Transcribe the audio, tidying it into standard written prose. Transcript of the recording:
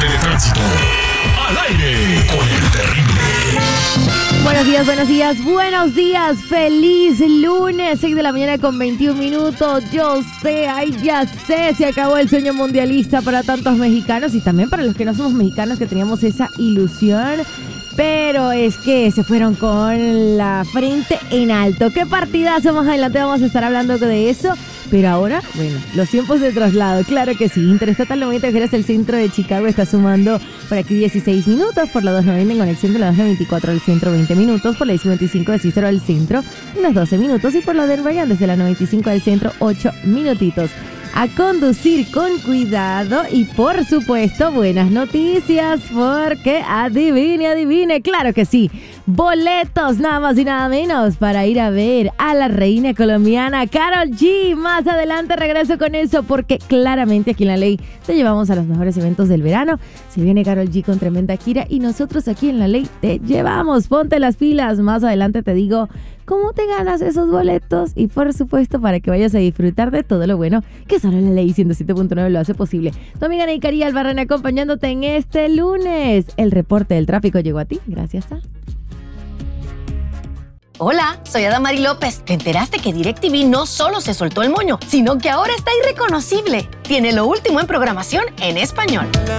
reporte de tránsito. Al aire con el terrible. Buenos días, feliz lunes, 6 de la mañana con 21 minutos. Yo sé, ya sé, se acabó el sueño mundialista para tantos mexicanos y también para los que no somos mexicanos, que teníamos esa ilusión. Pero es que se fueron con la frente en alto. ¿Qué partidazo? Más adelante vamos a estar hablando de eso. Pero ahora, bueno, los tiempos de traslado, claro que sí. Interestatal 90 Mujeres, el centro de Chicago, está sumando por aquí 16 minutos. Por la 290 en conexión de la 294 al centro, 20 minutos. Por la 55 de Cícero al centro, unos 12 minutos. Y por la de Ryan desde la 95 al centro, 8 minutitos. A conducir con cuidado y por supuesto buenas noticias porque adivine, claro que sí, boletos nada más y nada menos para ir a ver a la reina colombiana Karol G. Más adelante regreso con eso porque claramente aquí en La Ley te llevamos a los mejores eventos del verano. Se viene Karol G con tremenda gira y nosotros aquí en La Ley te llevamos. Ponte las pilas, más adelante te digo cómo te ganas esos boletos y por supuesto para que vayas a disfrutar de todo lo bueno que solo La Ley 107.9 lo hace posible. Tu amiga Neikarí Albarrán acompañándote en este lunes. El reporte del tráfico llegó a ti gracias a... Hola, soy Adamari López. ¿Te enteraste que DirecTV no solo se soltó el moño, sino que ahora está irreconocible? Tiene lo último en programación en español.